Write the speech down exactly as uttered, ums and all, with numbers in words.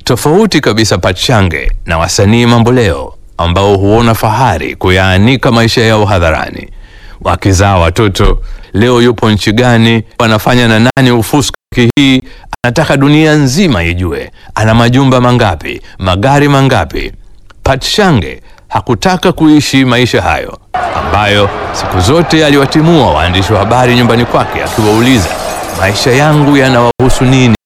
Tofauti kabisa Pachange na wasanii mamboleo ambao huona fahari kuyaanika maisha yao hadharani. Wakizaa watoto, leo yupo nchi gani, wanafanya na nani ufuska hii, anataka dunia nzima ijue. Ana majumba mangapi, magari mangapi. Pachange hakutaka kuishi maisha hayo ambayo siku zote aliwatimua waandishi wa habari nyumbani kwake akiwauliza, maisha yangu yanawahusu nini?